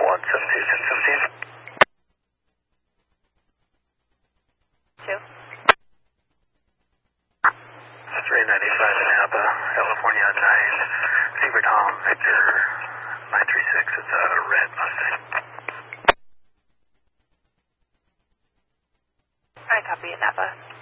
Two. 395 in Napa, California 9, Zebra Tom, Victor 936, it's a red Mustang. I copy in Napa.